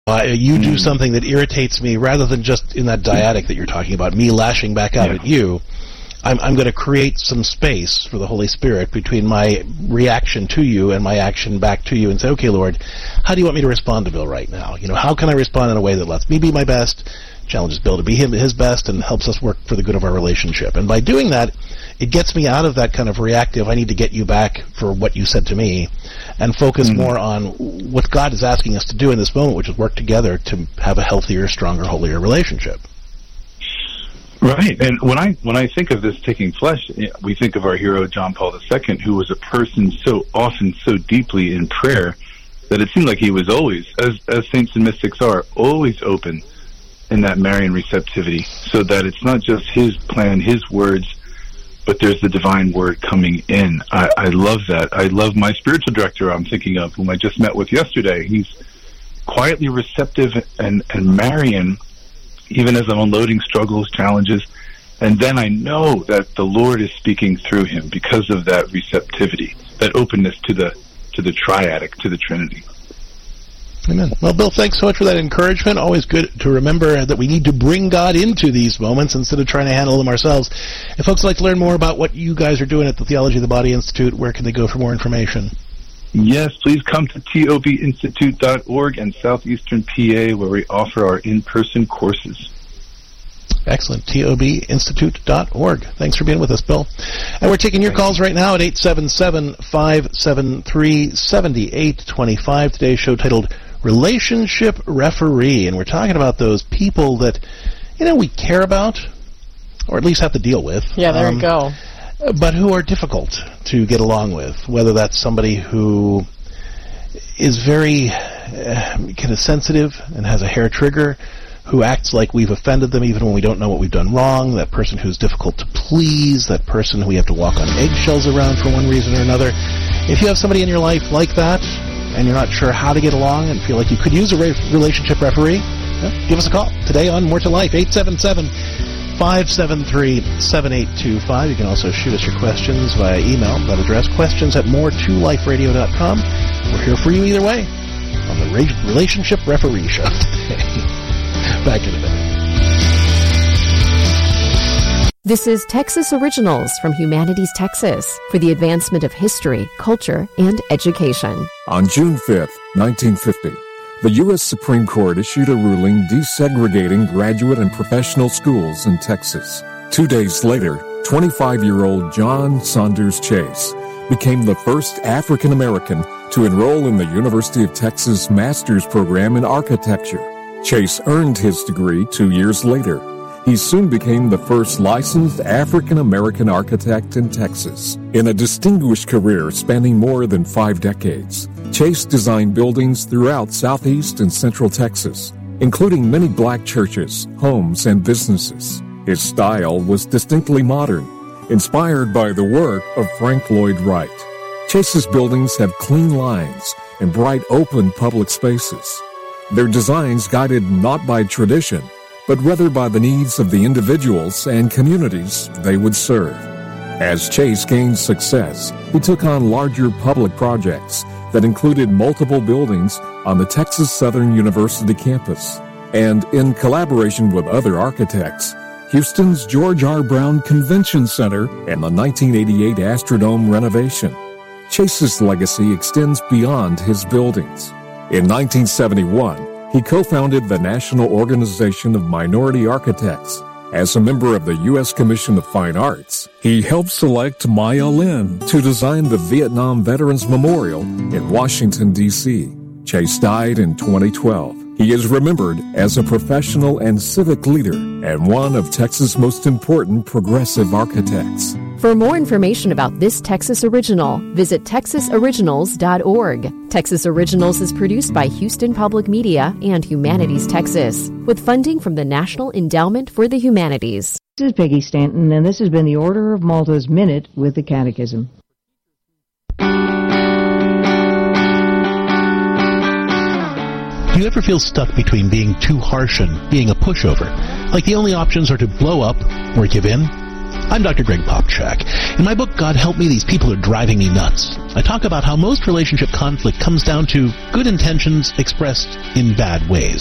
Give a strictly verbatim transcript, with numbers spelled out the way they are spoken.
Uh, you do something that irritates me, rather than just in that dyadic that you're talking about, me lashing back out yeah. at you, I'm, I'm going to create some space for the Holy Spirit between my reaction to you and my action back to you and say, okay, Lord, how do you want me to respond to Bill right now? You know, how can I respond in a way that lets me be my best, challenges Bill to be him, his best, and helps us work for the good of our relationship? And by doing that, it gets me out of that kind of reactive, I need to get you back for what you said to me, and focus mm-hmm. more on what God is asking us to do in this moment, which is work together to have a healthier, stronger, holier relationship. Right, and when I when I think of this taking flesh, we think of our hero John Paul the Second, who was a person so often, so deeply in prayer, that it seemed like he was always, as as saints and mystics are, always open in that Marian receptivity, so that it's not just his plan, his words, but there's the divine word coming in. I, I love that. I love my spiritual director I'm thinking of, whom I just met with yesterday. He's quietly receptive and, and Marian, even as I'm unloading struggles, challenges, and then I know that the Lord is speaking through him because of that receptivity, that openness to the to the triadic, to the Trinity. Amen. Well, Bill, thanks so much for that encouragement. Always good to remember that we need to bring God into these moments instead of trying to handle them ourselves. If folks would like to learn more about what you guys are doing at the Theology of the Body Institute, where can they go for more information? Yes, please come to T O B institute dot org in southeastern P A, where we offer our in-person courses. Excellent. T O B institute dot org. Thanks for being with us, Bill. And we're taking your calls right now at eight seven seven, five seven three, seven eight two five. Today's show titled Relationship Referee. And we're talking about those people that, you know, we care about, or at least have to deal with. Yeah, there um, you go. But who are difficult to get along with, whether that's somebody who is very uh, kind of sensitive and has a hair trigger, who acts like we've offended them even when we don't know what we've done wrong, that person who's difficult to please, that person who we have to walk on eggshells around for one reason or another. If you have somebody in your life like that, and you're not sure how to get along and feel like you could use a re- relationship referee, well, give us a call today on More to Life, eight seven seven, five seven three, seven eight two five. You can also shoot us your questions via email. That address, questions at more to life radio dot com. We're here for you either way on the Re- Relationship Referee Show today. Back in a minute. This is Texas Originals from Humanities Texas for the advancement of history, culture, and education. On June fifth, nineteen fifty, the U S Supreme Court issued a ruling desegregating graduate and professional schools in Texas. Two days later, twenty-five-year-old John Saunders Chase became the first African American to enroll in the University of Texas Master's Program in Architecture. Chase earned his degree two years later. He soon became the first licensed African-American architect in Texas. In a distinguished career spanning more than five decades, Chase designed buildings throughout Southeast and Central Texas, including many black churches, homes, and businesses. His style was distinctly modern, inspired by the work of Frank Lloyd Wright. Chase's buildings have clean lines and bright open public spaces. Their designs guided not by tradition, but rather by the needs of the individuals and communities they would serve. As Chase gained success, he took on larger public projects that included multiple buildings on the Texas Southern University campus, and in collaboration with other architects, Houston's George R. Brown Convention Center and the nineteen eighty-eight Astrodome renovation. Chase's legacy extends beyond his buildings. In nineteen seventy-one, he co-founded the National Organization of Minority Architects. As a member of the U S Commission of Fine Arts, he helped select Maya Lin to design the Vietnam Veterans Memorial in Washington, D C Chase died in twenty twelve. He is remembered as a professional and civic leader and one of Texas' most important progressive architects. For more information about this Texas Original, visit texas originals dot org. Texas Originals is produced by Houston Public Media and Humanities Texas, with funding from the National Endowment for the Humanities. This is Peggy Stanton, and this has been the Order of Malta's Minute with the Catechism. Do you ever feel stuck between being too harsh and being a pushover? Like the only options are to blow up or give in? I'm Doctor Greg Popchak. In my book, God Help Me, These People Are Driving Me Nuts, I talk about how most relationship conflict comes down to good intentions expressed in bad ways.